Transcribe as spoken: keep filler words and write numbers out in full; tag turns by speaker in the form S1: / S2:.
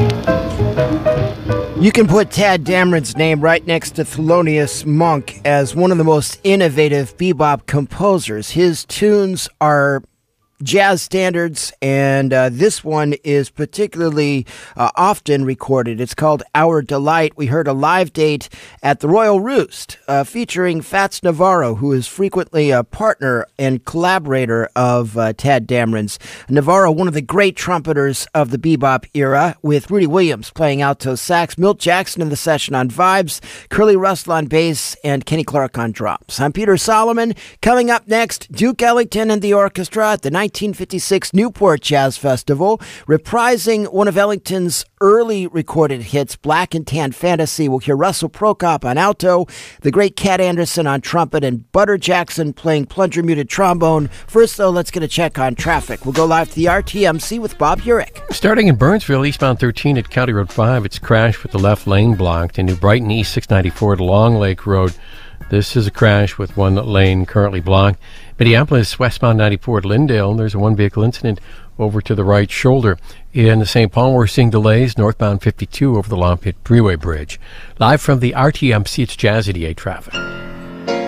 S1: You can put Tadd Dameron's name right next to Thelonious Monk as one of the most innovative bebop composers. His tunes are jazz standards, and uh, this one is particularly uh, often recorded. It's called Our Delight. We heard a live date at the Royal Roost uh, featuring Fats Navarro, who is frequently a partner and collaborator of uh, Tadd Dameron's. Navarro, one of the great trumpeters of the bebop era, with Rudy Williams playing alto sax, Milt Jackson in the session on vibes, Curly Russell on bass, and Kenny Clark on drums. I'm Peter Solomon. Coming up next, Duke Ellington and the orchestra at the nineteen fifty-six Newport Jazz Festival, reprising one of Ellington's early recorded hits, Black and Tan Fantasy. We'll hear Russell Prokop on alto, the great Cat Anderson on trumpet, and Butter Jackson playing plunger muted trombone. First, though, let's get a check on traffic. We'll go live to the R T M C with Bob Urich.
S2: Starting in Burnsville, eastbound thirteen at County Road five, it's crashed with the left lane blocked. In New Brighton, East six ninety-four at Long Lake Road. This is a crash with one lane currently blocked. Minneapolis, westbound ninety-four at Lyndale, there's a one-vehicle incident over to the right shoulder. In the Saint Paul, we're seeing delays northbound fifty-two over the Long Pit Freeway Bridge. Live from the R T M C, it's Jazz eighty-eight traffic.